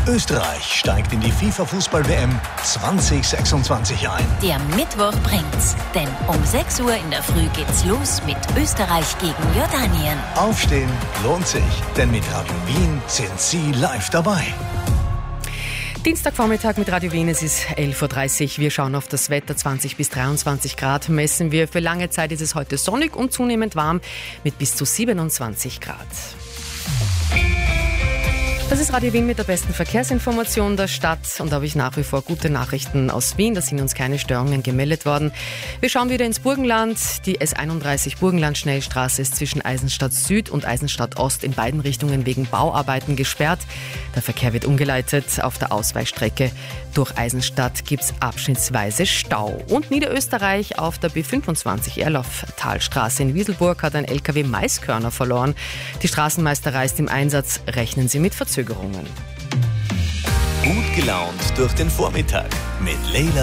Österreich steigt in die FIFA-Fußball-WM 2026 ein. Der Mittwoch bringt's, denn um 6 Uhr in der Früh geht's los mit Österreich gegen Jordanien. Aufstehen lohnt sich, denn mit Radio Wien sind Sie live dabei. Dienstagvormittag mit Radio Wien, es ist 11.30 Uhr. Wir schauen auf das Wetter, 20 bis 23 Grad messen wir. Für lange Zeit ist es heute sonnig und zunehmend warm mit bis zu 27 Grad. Das ist Radio Wien mit der besten Verkehrsinformation der Stadt und da habe ich nach wie vor gute Nachrichten aus Wien. Da sind uns keine Störungen gemeldet worden. Wir schauen wieder ins Burgenland. Die S31 Burgenland-Schnellstraße ist zwischen Eisenstadt Süd und Eisenstadt Ost in beiden Richtungen wegen Bauarbeiten gesperrt. Der Verkehr wird umgeleitet. Auf der Ausweichstrecke durch Eisenstadt gibt es abschnittsweise Stau. Und Niederösterreich auf der B25 Erlauf-Talstraße in Wieselburg hat ein LKW Maiskörner verloren. Die Straßenmeisterei ist im Einsatz. Rechnen Sie mit Verzögerungen. Gut gelaunt durch den Vormittag mit Leila